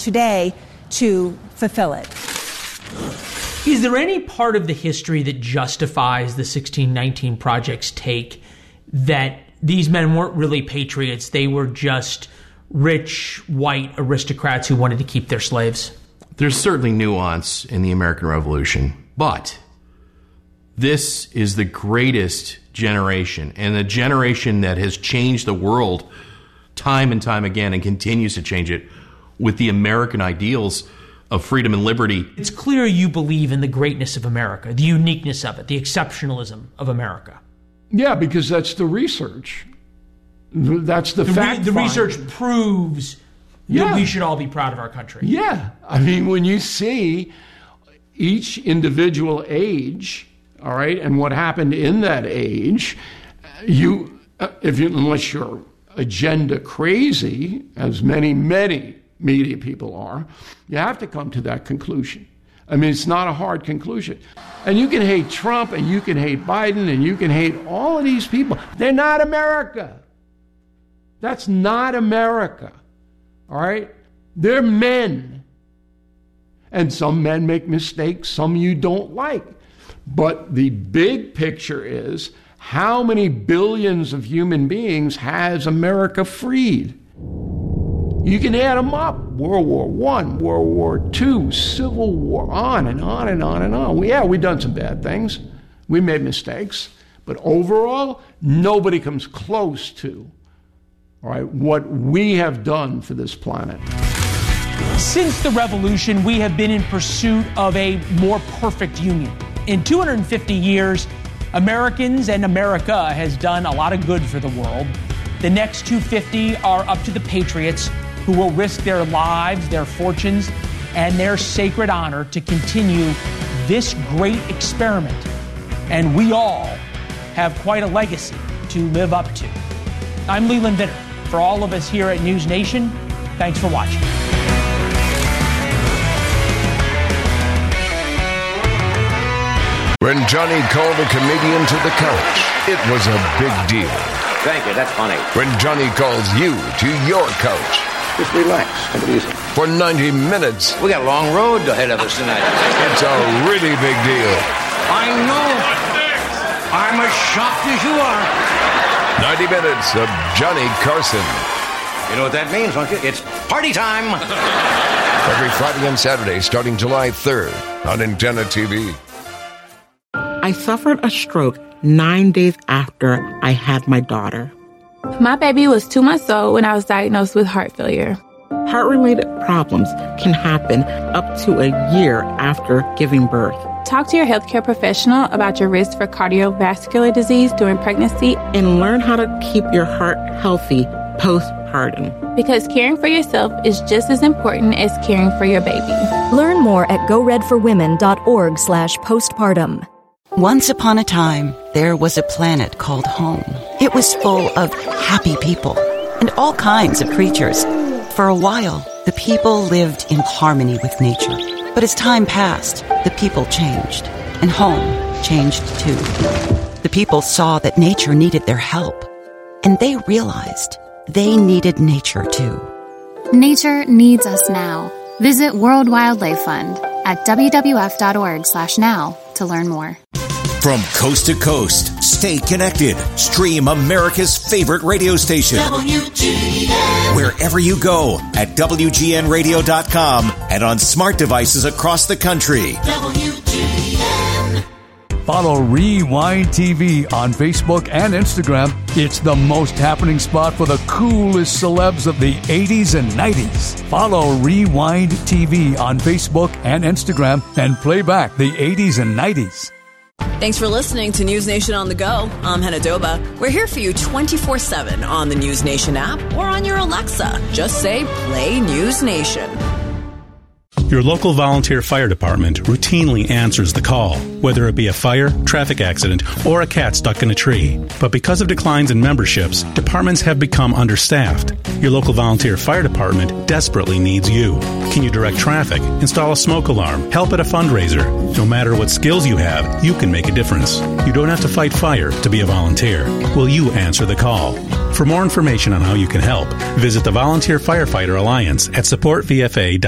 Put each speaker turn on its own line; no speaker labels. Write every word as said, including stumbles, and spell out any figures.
today to fulfill it.
Is there any part of the history that justifies the sixteen nineteen Project's take that these men weren't really patriots, they were just rich, white aristocrats who wanted to keep their slaves?
There's certainly nuance in the American Revolution, but this is the greatest generation, and a generation that has changed the world time and time again and continues to change it with the American ideals of freedom and liberty.
It's clear you believe in the greatness of America, the uniqueness of it, the exceptionalism of America.
Yeah, because that's the research. That's the,
the
fact.
Re- the research proves
yeah.
that we should all be proud of our country.
Yeah. I mean, when you see each individual age, all right, and what happened in that age, you, if you, unless you're agenda crazy, as many, many media people are, you have to come to that conclusion. I mean, it's not a hard conclusion. And you can hate Trump, and you can hate Biden, and you can hate all of these people. They're not America. That's not America. All right? They're men. And some men make mistakes, some you don't like. But the big picture is, how many billions of human beings has America freed? You can add them up. World War One, World War Two, Civil War, on and on and on and on. Yeah, we've done some bad things. We made mistakes. But overall, nobody comes close to, all right, what we have done for this planet.
Since the revolution, we have been in pursuit of a more perfect union. In two hundred fifty years, Americans and America has done a lot of good for the world. The next two hundred fifty are up to the patriots, who will risk their lives, their fortunes, and their sacred honor to continue this great experiment. And we all have quite a legacy to live up to. I'm Leland Vitter. For all of us here at News Nation, thanks for watching.
When Johnny called a comedian to the couch, it was a big deal.
Thank you, that's funny.
When Johnny calls you to your couch.
Just relax, take it easy.
For ninety minutes.
We got a long road ahead of us tonight.
It's a really big deal.
I know. I'm as shocked as you are.
ninety minutes of Johnny Carson.
You know what that means, don't you? It's party time.
Every Friday and Saturday starting July third on Antenna T V.
I suffered a stroke nine days after I had my daughter.
My baby was two months old when I was diagnosed with heart failure.
Heart-related problems can happen up to a year after giving birth.
Talk to your healthcare professional about your risk for cardiovascular disease during pregnancy
and learn how to keep your heart healthy postpartum.
Because caring for yourself is just as important as caring for your baby.
Learn more at goredforwomen.org slash postpartum.
Once upon a time, there was a planet called home. It was full of happy people and all kinds of creatures. For a while, the people lived in harmony with nature. But as time passed, the people changed, and home changed too. The people saw that nature needed their help, and they realized they needed nature too.
Nature needs us now. Visit World Wildlife Fund at wwf.org slash now to learn more.
From coast to coast, stay connected. Stream America's favorite radio station. W G N. Wherever you go at W G N radio dot com and on smart devices across the country. W G N.
Follow Rewind T V on Facebook and Instagram. It's the most happening spot for the coolest celebs of the eighties and nineties. Follow Rewind T V on Facebook and Instagram and play back the eighties and nineties.
Thanks for listening to News Nation on the Go. I'm Hannah Doba. We're here for you twenty-four seven on the News Nation app or on your Alexa. Just say, play News Nation.
Your local volunteer fire department routinely answers the call, whether it be a fire, traffic accident, or a cat stuck in a tree. But because of declines in memberships, departments have become understaffed. Your local volunteer fire department desperately needs you. Can you direct traffic, install a smoke alarm, help at a fundraiser? No matter what skills you have, you can make a difference. You don't have to fight fire to be a volunteer. Will you answer the call? For more information on how you can help, visit the Volunteer Firefighter Alliance at support v f a dot